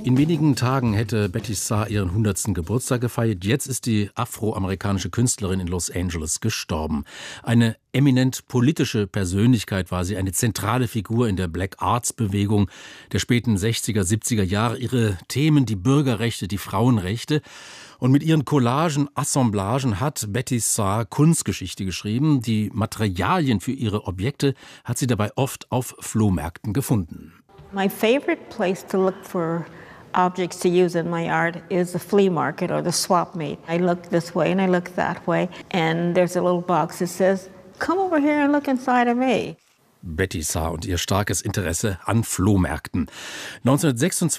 In wenigen Tagen hätte Betty Saar ihren 100. Geburtstag gefeiert. Jetzt ist die afroamerikanische Künstlerin in Los Angeles gestorben. Eine eminent politische Persönlichkeit war sie, eine zentrale Figur in der Black Arts Bewegung der späten 60er, 70er Jahre. Ihre Themen, die Bürgerrechte, die Frauenrechte. Und mit ihren Collagen, Assemblagen hat Betty Saar Kunstgeschichte geschrieben. Die Materialien für ihre Objekte hat sie dabei oft auf Flohmärkten gefunden. My favorite place to look for objects to use in my art is the flea market or the swap meet. I look this way and I look that way, and there's a little box that says, "Come over here and look inside of me." Betty Saar und ihr starkes Interesse an Flohmärkten. 1926